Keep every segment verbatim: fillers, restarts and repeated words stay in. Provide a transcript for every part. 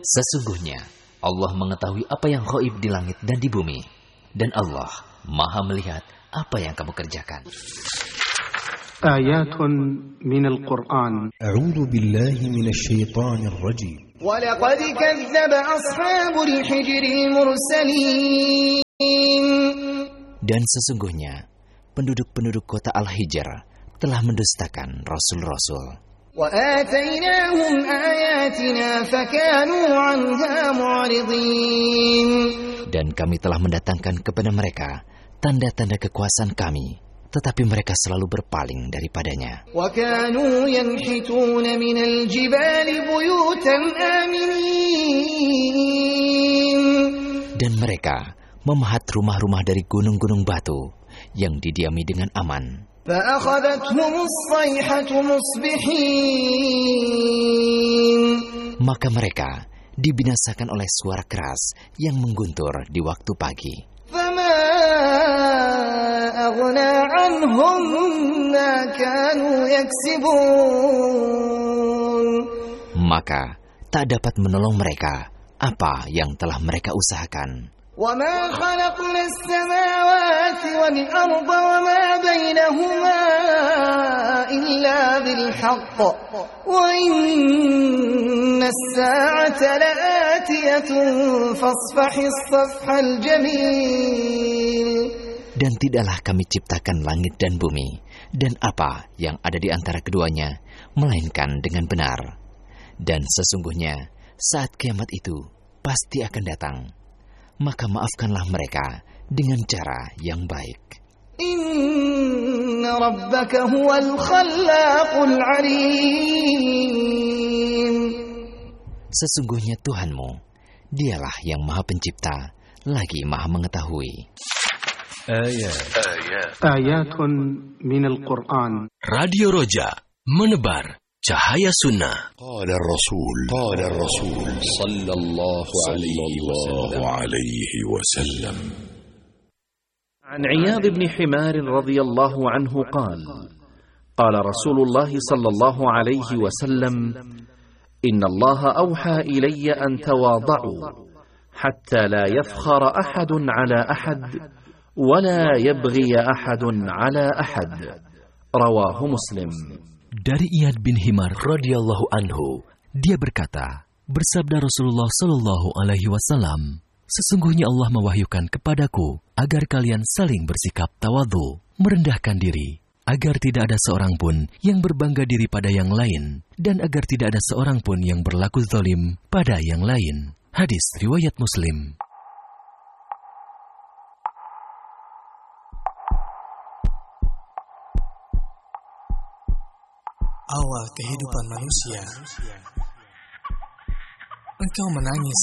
Sesungguhnya Allah mengetahui apa yang ghaib di langit dan di bumi, dan Allah Maha melihat apa yang kamu kerjakan. آيات من القرآن. أعوذ بالله من الشيطان الرجيم. ولقد كذب أصحاب الحجر المرسلين. Dan sesungguhnya penduduk-penduduk kota Al-Hijr telah mendustakan rasul-rasul. وآتيناهم آياتنا فكانوا عنها معرضين. Dan kami telah mendatangkan kepada mereka tanda-tanda kekuasaan kami, tetapi mereka selalu berpaling daripadanya. وكانوا ينحتون من الجبال بيوتا آمنين. Dan mereka memahat rumah-rumah dari gunung-gunung batu yang didiami dengan aman. فأخذتهم الصيحة مصبحين. Maka mereka dibinasakan oleh suara keras yang mengguntur di waktu pagi. فما أغنى عنهم ما كانوا يكسبون. Maka tak dapat menolong mereka apa yang telah mereka usahakan. وما خلقنا السماوات والأرض وما بينهما إلا بالحق وإن الساعة لآتية فاصفح الصفح الجميل. Dan tidaklah kami ciptakan langit dan bumi dan apa yang ada di antara keduanya, melainkan dengan benar. Dan sesungguhnya saat kiamat itu pasti akan datang. Maka maafkanlah mereka dengan cara yang baik. Inna rabbaka huwal khallaqul alim. Sesungguhnya Tuhanmu, dialah yang Maha Pencipta, lagi Maha Mengetahui. Ayat. Ayatun minal Qur'an. Radio Roja menebar cahaya sunnah. Qala Rasul, qala Rasul sallallahu alaihi wasallam. عن عياض بن حمار رضي الله عنه قال قال رسول الله صلى الله عليه وسلم إن الله أوحى إلي أن تواضعوا حتى لا يفخر أحد على أحد ولا يبغي أحد على أحد رواه مسلم. Dari Iyad bin Himar radhiyallahu anhu, dia berkata, bersabda Rasulullah sallallahu alaihi wasallam, sesungguhnya Allah mewahyukan kepadaku agar kalian saling bersikap tawadhu, merendahkan diri, agar tidak ada seorang pun yang berbangga diri pada yang lain, dan agar tidak ada seorang pun yang berlaku zalim pada yang lain. Hadis riwayat Muslim. Awal kehidupan manusia, engkau menangis,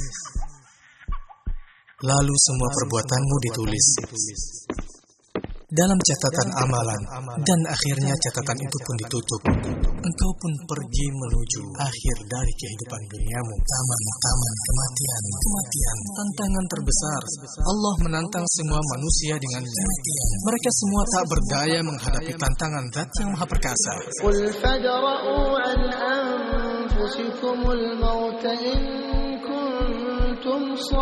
lalu semua perbuatanmu ditulis dalam catatan amalan, dan akhirnya catatan itu pun ditutup. Engkau pun pergi menuju akhir dari kehidupan duniamu. Taman-taman kematian, kematian, tantangan terbesar. Allah menantang semua manusia dengan kematian. Mereka semua tak berdaya menghadapi tantangan Zat yang Maha Perkasa. Qul fadra'u an anfusikumul maut in kuntum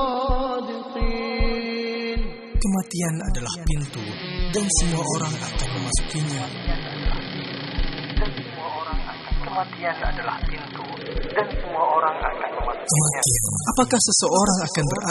shadiqin. Kematian adalah pintu dan semua orang akan memasukinya. Kematian adalah pintu dan semua orang akan memasukinya. Kematian. Apakah seseorang akan berada